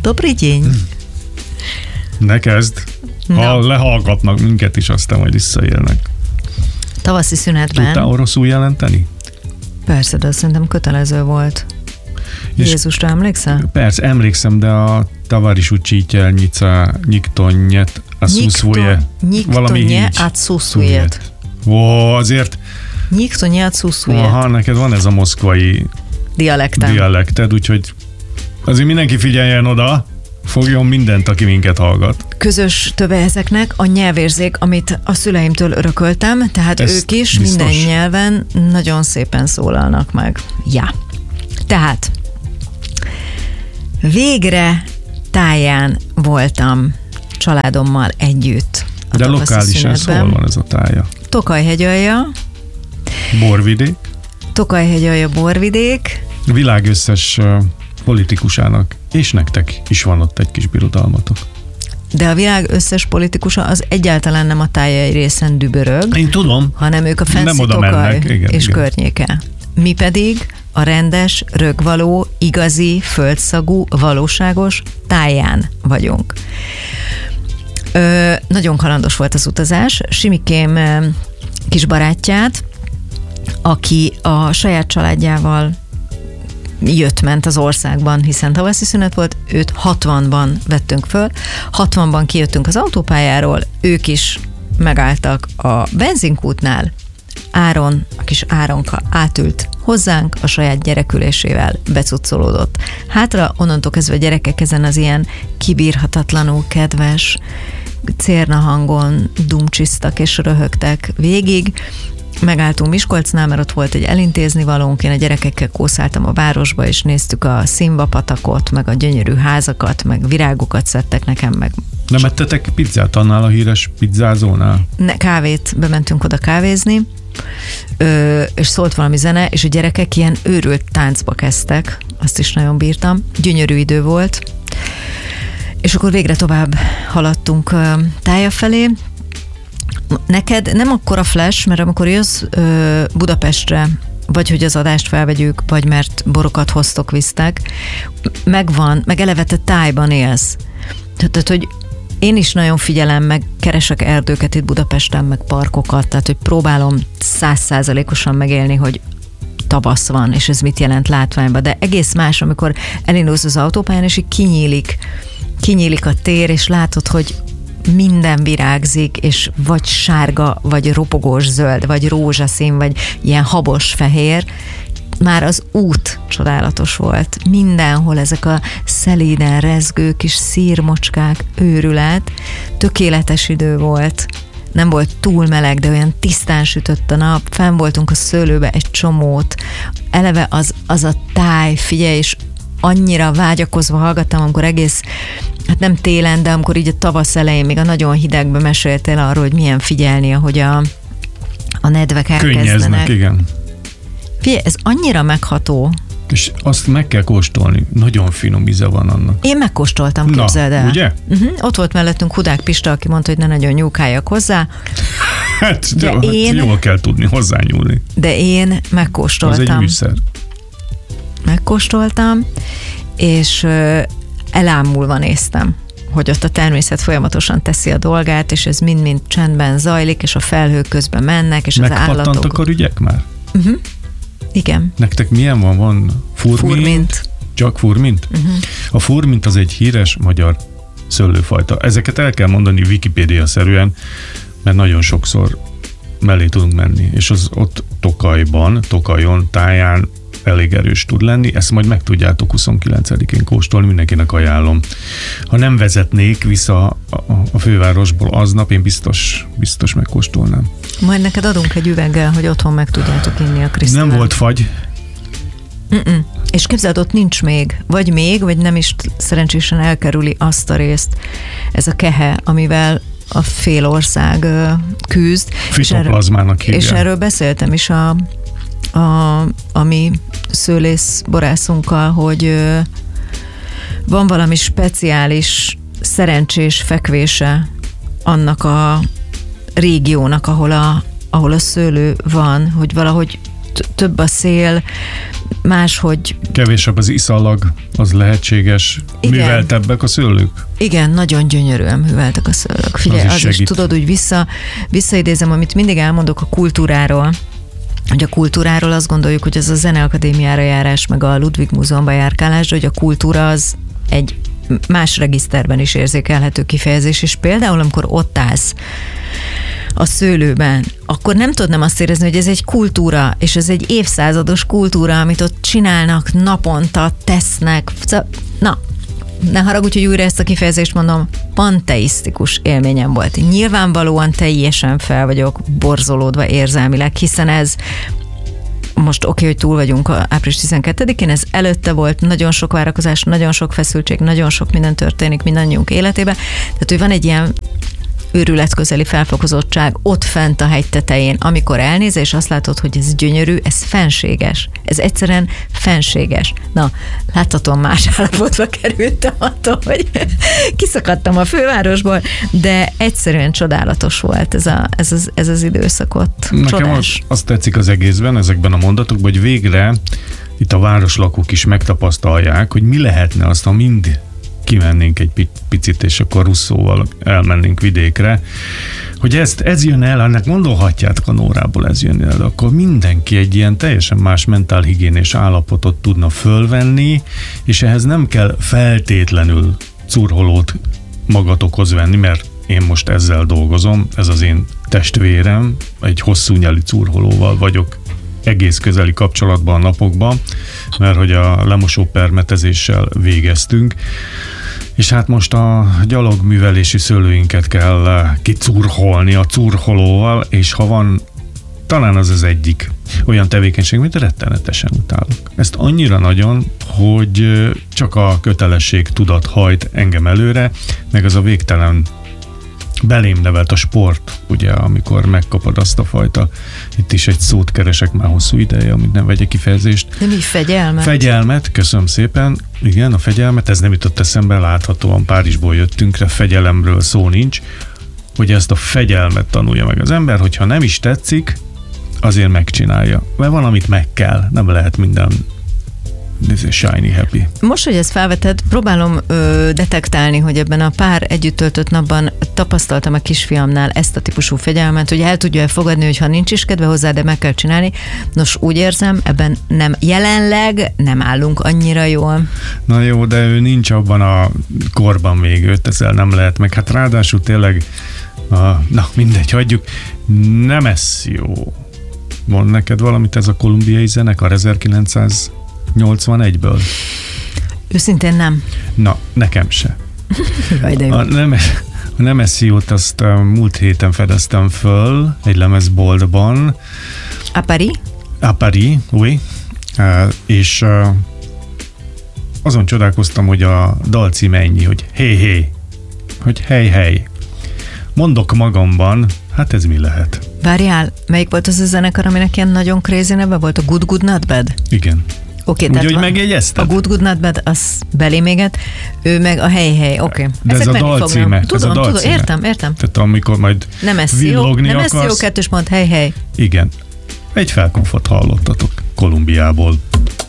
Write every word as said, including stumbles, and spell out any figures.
Dobri dzień. Ne kezd. Ha no. lehallgatnak minket is, aztán majd visszaélnek. Tavaszi szünetben. Tudtál oroszul jelenteni? Persze, de szerintem kötelező volt. És Jézusra emlékszel? Persze, emlékszem, de a tavaris učiteljica Niktonjet a szuszvoje. Niktonje a szuszvojet. Ó, azért... Niktonje a szuszvojet. Aha, neked van ez a moszkvai dialektem. dialekted, úgyhogy azért mindenki figyeljen oda, fogjon mindent, aki minket hallgat. Közös töve ezeknek a nyelvérzék, amit a szüleimtől örököltem, tehát ezt ők is biztos. Minden nyelven nagyon szépen szólalnak meg. Ja. Tehát végre táján voltam családommal együtt. De lokálisan hol van ez a tája? Tokaj-hegyalja. Borvidék. Tokaj-hegyalja, Borvidék. A világ összes politikusának, és nektek is van ott egy kis birodalmatok. De a világ összes politikusa az egyáltalán nem a tájai részen dübörög. Én tudom. Hanem ők a Fenszi Tokaj igen, és igen. környéke. Mi pedig a rendes, rögvaló, igazi, földszagú, valóságos táján vagyunk. Ö, nagyon kalandos volt az utazás. Simikém kis barátját, aki a saját családjával jött-ment az országban, hiszen tavaszi szünet volt, őt hatvanban vettünk föl, hatvanban kijöttünk az autópályáról, ők is megálltak a benzinkútnál, Áron, a kis Áronka átült hozzánk, a saját gyerekülésével becuccolódott. Hátra onnantól kezdve a gyerekek ezen az ilyen kibírhatatlanul kedves cérna hangon dumcsisztak és röhögtek végig. Megálltunk Miskolcnál, mert ott volt egy elintézni valónk, én a gyerekekkel kószáltam a városba, és néztük a Színvapatakot, meg a gyönyörű házakat, meg virágokat szedtek nekem, meg... Nem ettetek pizzát annál a híres pizzázónál? Ne, kávét, bementünk oda kávézni, ö, és szólt valami zene, és a gyerekek ilyen őrült táncba kezdtek, azt is nagyon bírtam, gyönyörű idő volt, és akkor végre tovább haladtunk tája felé. Neked nem akkora flash, mert amikor jössz ö, Budapestre, vagy hogy az adást felvegyük, vagy mert borokat hoztok, visztek, megvan, meg eleve te tájban élsz. Tehát, hogy én is nagyon figyelem, meg keresek erdőket itt Budapesten, meg parkokat, tehát, hogy próbálom száz százalékosan megélni, hogy tavasz van, és ez mit jelent látványban, de egész más, amikor elindulsz az autópályán, és így kinyílik, kinyílik a tér, és látod, hogy minden virágzik, és vagy sárga, vagy ropogós zöld, vagy rózsaszín, vagy ilyen habos fehér. Már az út csodálatos volt. Mindenhol ezek a szelíden rezgő kis szírmocskák, őrület. Tökéletes idő volt. Nem volt túl meleg, de olyan tisztán sütött a nap. Fenn voltunk a szőlőbe egy csomót. Eleve az, az a táj, figyelj, és annyira vágyakozva hallgattam, amikor egész, hát nem télen, de amikor így a tavasz elején, még a nagyon hidegben meséltél arról, hogy milyen figyelni, ahogy a, a nedvek elkezdenek. Könnyeznek, igen. Figyelj, ez annyira megható. És azt meg kell kóstolni. Nagyon finom íze van annak. Én megkóstoltam, képzeld el. Na, ugye? Uh-huh. Ott volt mellettünk Hudák Pista, aki mondta, hogy ne nagyon nyúkáljak hozzá. Hát, de hát én, jól kell tudni hozzányúlni. De én megkóstoltam. Az egy műszer. Megkóstoltam, és elámulva néztem, hogy ott a természet folyamatosan teszi a dolgát, és ez mind-mind csendben zajlik, és a felhők közben mennek, és az állatok... Megpattantak a rügyek már? Uh-huh. Igen. Nektek milyen van? Van furmint? Furmint. Csak furmint? Uh-huh. A furmint az egy híres magyar szőlőfajta. Ezeket el kell mondani Wikipédia-szerűen, mert nagyon sokszor mellé tudunk menni, és az ott Tokajban, Tokajon, táján elég erős tud lenni, ezt majd meg tudjátok huszonkilencedikén kóstolni, mindenkinek ajánlom. Ha nem vezetnék vissza a, a, a fővárosból aznap, én biztos, biztos megkóstolnám. Majd neked adunk egy üveggel, hogy otthon meg tudjátok inni a Krisztával. Nem volt fagy. Mm-mm. És képzeld, ott nincs még, vagy még, vagy nem is szerencsésen elkerüli azt a részt, ez a kehe, amivel a fél ország uh, küzd. Fitoplazmának hívják. És erről beszéltem is a A, a mi szőlész borászunkkal, hogy ö, van valami speciális, szerencsés fekvése annak a régiónak, ahol a, ahol a szőlő van, hogy valahogy t- több a szél, máshogy... Kevésebb az iszalag, az lehetséges. Igen. Műveltebbek a szőlők? Igen, nagyon gyönyörűen műveltek a szőlők. Figyelj, az, is, az is tudod, úgy vissza, visszaidézem, amit mindig elmondok a kultúráról, hogy a kultúráról azt gondoljuk, hogy ez a Zeneakadémiára járás, meg a Ludwig Múzeumba járkálás, hogy a kultúra az egy más regiszterben is érzékelhető kifejezés, és például amikor ott állsz a szőlőben, akkor nem tudod nem azt érezni, hogy ez egy kultúra, és ez egy évszázados kultúra, amit ott csinálnak, naponta tesznek. Na, ne haragudj, hogy újra ezt a kifejezést mondom, panteisztikus élményem volt. Nyilvánvalóan teljesen fel vagyok borzolódva érzelmileg, hiszen ez most oké, okay, hogy túl vagyunk április tizenkettedikén, ez előtte volt, nagyon sok várakozás, nagyon sok feszültség, nagyon sok minden történik mindannyiunk életében. Tehát, hogy van egy ilyen őrületközeli felfokozottság ott fent a hegy tetején, amikor elnéz, és azt látod, hogy ez gyönyörű, ez fenséges. Ez egyszerűen fenséges. Na, láthatóan más állapotba kerültem attól, hogy kiszakadtam a fővárosból, de egyszerűen csodálatos volt ez, a, ez, az, ez az időszakot. Nekem az, azt tetszik az egészben, ezekben a mondatokban, hogy végre itt a városlakók is megtapasztalják, hogy mi lehetne azt, ha mind kimennénk egy picit, és akkor Russzóval elmennénk vidékre, hogy ezt, ez jön el, ennek gondolhatjátok a Nórából ez jön el, akkor mindenki egy ilyen teljesen más mentálhigiénés állapotot tudna fölvenni, és ehhez nem kell feltétlenül curholót magatokhoz venni, mert én most ezzel dolgozom, ez az én testvérem, egy hosszú nyelű curholóval vagyok egész közeli kapcsolatban a napokban, mert hogy a lemosó permetezéssel végeztünk, és hát most a gyalogművelési szőlőinket kell kicurholni a curholóval, és ha van, talán az az egyik olyan tevékenység, amit rettenetesen utálok. Ezt annyira nagyon, hogy csak a kötelesség tudat hajt engem előre, meg az a végtelen belém nevelt a sport, ugye, amikor megkapod azt a fajta, itt is egy szót keresek már hosszú ideje, amit nem vegye kifejezést. De mi fegyelmet? Fegyelmet, köszönöm szépen. Igen, a fegyelmet, ez nem jutott eszembe, láthatóan Párizsból jöttünk, fegyelemről szó nincs, hogy ezt a fegyelmet tanulja meg az ember, hogyha nem is tetszik, azért megcsinálja. Mert valamit meg kell, nem lehet minden this is shiny happy. Most, hogy ezt felveted, próbálom ö, detektálni, hogy ebben a pár együtt töltött napban tapasztaltam a kisfiamnál ezt a típusú fegyelmet, hogy el tudja fogadni, hogy ha nincs is kedve hozzá, de meg kell csinálni. Nos, úgy érzem, ebben nem jelenleg nem állunk annyira jól. Na jó, de ő nincs abban a korban még, őt ezzel nem lehet meg. Hát ráadásul tényleg, a, na mindegy, hagyjuk, nem ez jó. Mond neked valamit ez a kolumbiai zenekar ezerkilencszáznyolcvanegyből? Őszintén nem. Na, nekem se. Jaj, de jó. A nem, a nem esziót azt a múlt héten fedeztem föl egy lemezboltban. A Paris? A Paris, oui. Uh, és uh, azon csodálkoztam, hogy a dal címe ennyi, hogy hé hé, hogy hely hely. Mondok magamban, hát ez mi lehet? Várjál, melyik volt az a zenekar, aminek ilyen nagyon crazy neve volt? A Good Good Not Bad? Igen. Oké, okay, úgy, hogy megjegyezted? A Good Good Not Bad, az belém éget, ő meg a Hey Hey, oké. Okay. De ez a dal címe. Tudom, ez a dal tudom, címe. értem, értem. Tehát amikor majd nem villogni jó, akarsz. Nem ez jó, kettős mond, Hey Hey. Igen. Egy felkonfot hallottatok Kolumbiából.